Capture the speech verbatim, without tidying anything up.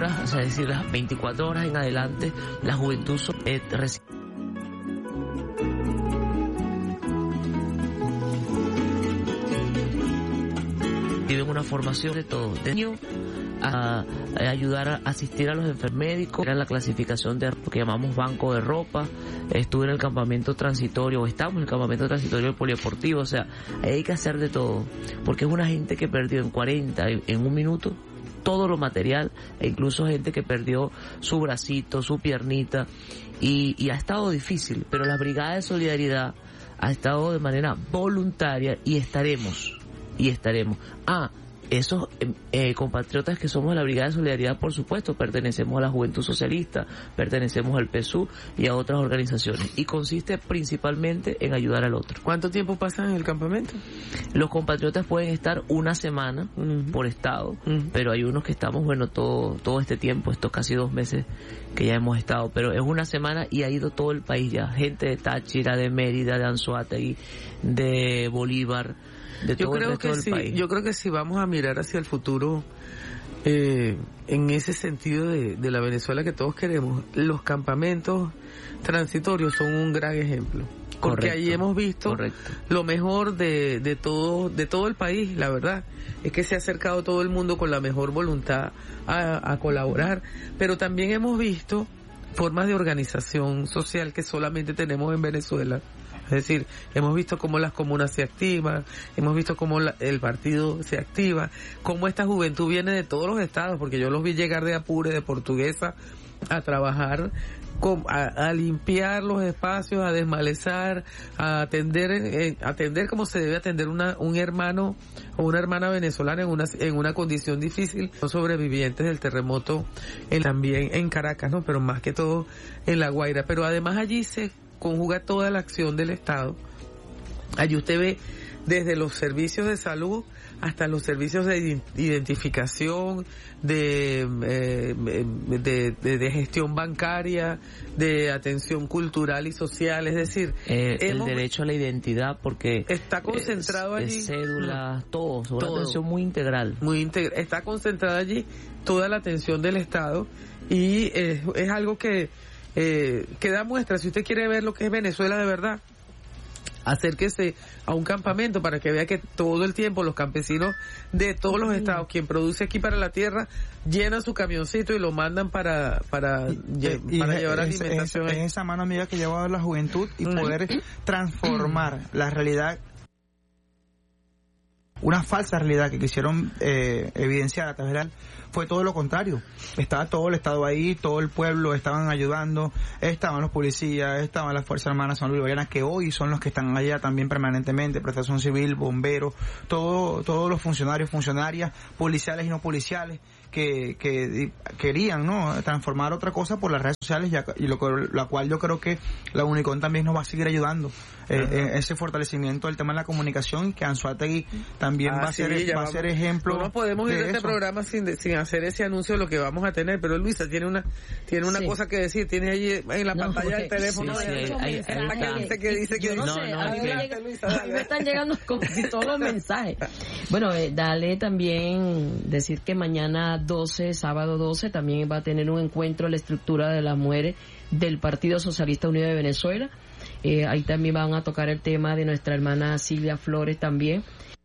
horas, o sea, es decir, las veinticuatro horas en adelante, la juventud eh, recibe tienen una formación de todo, de niño a, a ayudar a asistir a los enfermédicos, era la clasificación de lo que llamamos banco de ropa, estuve en el campamento transitorio, o estamos en el campamento transitorio del polideportivo, o sea, ahí hay que hacer de todo, porque es una gente que perdió en cuarenta, en, en un minuto, todo lo material, e incluso gente que perdió su bracito, su piernita, y, y ha estado difícil, pero la Brigada de Solidaridad ha estado de manera voluntaria y estaremos, y estaremos. Ah, esos eh, compatriotas que somos de la Brigada de Solidaridad, por supuesto, pertenecemos a la Juventud Socialista, pertenecemos al P S U y a otras organizaciones. Y consiste principalmente en ayudar al otro. ¿Cuánto tiempo pasan en el campamento? Los compatriotas pueden estar una semana uh-huh. por estado, uh-huh. pero hay unos que estamos, bueno, todo todo este tiempo, estos casi dos meses que ya hemos estado, pero es una semana y ha ido todo el país ya. Gente de Táchira, de Mérida, de Anzoátegui, de Bolívar, de yo todo creo el resto que del sí, país. Yo creo que si vamos a mirar hacia el futuro, eh, en ese sentido de, de la Venezuela que todos queremos, los campamentos transitorios son un gran ejemplo. Porque Correcto, ahí hemos visto correcto. lo mejor de, de todo de todo el país, la verdad. Es que se ha acercado todo el mundo con la mejor voluntad a, a colaborar. Pero también hemos visto formas de organización social que solamente tenemos en Venezuela. Es decir, hemos visto cómo las comunas se activan, hemos visto cómo la, el partido se activa, cómo esta juventud viene de todos los estados, porque yo los vi llegar de Apure, de Portuguesa, a trabajar, con, a, a limpiar los espacios, a desmalezar, a atender, eh, atender como se debe atender una, un hermano o una hermana venezolana en una, en una condición difícil, los sobrevivientes del terremoto en, también en Caracas, ¿no? Pero más que todo en La Guaira. Pero además allí se conjuga toda la acción del Estado. Allí usted ve desde los servicios de salud hasta los servicios de identificación, de, eh, de, de, de gestión bancaria, de atención cultural y social, es decir, eh, hemos, el derecho a la identidad, porque está concentrado es, allí, es cédulas, todo, todo, una atención muy integral, muy integral, está concentrada allí toda la atención del Estado y eh, es algo que eh, que da muestra. Si usted quiere ver lo que es Venezuela de verdad, acérquese a un campamento para que vea que todo el tiempo los campesinos de todos los estados, quien produce aquí para la tierra, llenan su camioncito y lo mandan para para, y, para y llevar es, alimentación. Es, es esa mano amiga que lleva a la juventud y mm. poder transformar la realidad, una falsa realidad que quisieron eh, evidenciar a través de la, fue todo lo contrario. Estaba todo el Estado ahí, todo el pueblo estaban ayudando, estaban los policías, estaban las Fuerzas Armadas Bolivarianas, que hoy son los que están allá también permanentemente, prestación civil, bomberos, todo, todos los funcionarios, funcionarias, policiales y no policiales, que, que querían, ¿no?, transformar otra cosa por las redes sociales, ya, y lo, la cual yo creo que la Unicon también nos va a seguir ayudando, eh, eh, ese fortalecimiento del tema de la comunicación, que Anzoátegui también ah, va a ser, sí, va a ser ejemplo. No nos podemos ir de, de este eso. programa sin, sin hacer ese anuncio de lo que vamos a tener, pero Luisa tiene una tiene una sí. cosa que decir, tiene ahí en la no, pantalla del teléfono, sí, sí, hay, hay, hay, dice que dice que no, no, sé, no, a, mí no, llega, Luisa, a mí me están llegando con todos los mensajes. Bueno, eh, dale también decir que mañana doce, sábado doce, también va a tener un encuentro la estructura de las mujeres del Partido Socialista Unido de Venezuela. Eh, ahí también van a tocar el tema de nuestra hermana Silvia Flores también.